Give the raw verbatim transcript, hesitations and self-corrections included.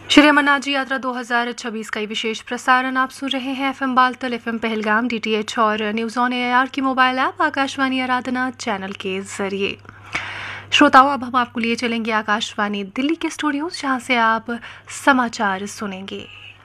श्री अमरनाथ जी यात्रा दो हज़ार छब्बीस का ये विशेष प्रसारण आप सुन रहे हैं FM Baltal, FM Pahalgam, DTH और न्यूज़ ऑन एआईआर की मोबाइल ऐप आकाशवाणी आराधना चैनल के जरिए। श्रोताओं, अब हम आपको लिए चलेंगे आकाशवाणी दिल्ली के स्टूडियोज, जहां से आप समाचार सुनेंगे।